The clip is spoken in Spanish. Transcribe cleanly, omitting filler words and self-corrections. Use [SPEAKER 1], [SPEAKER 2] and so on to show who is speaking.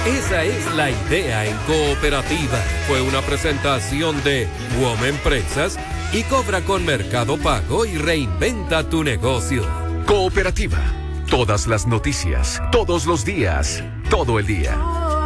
[SPEAKER 1] Esa es la idea en Cooperativa. Fue una presentación de WOM Empresas y Cobra con Mercado Pago y Reinventa tu negocio.
[SPEAKER 2] Cooperativa. Todas las noticias, todos los días, todo el día.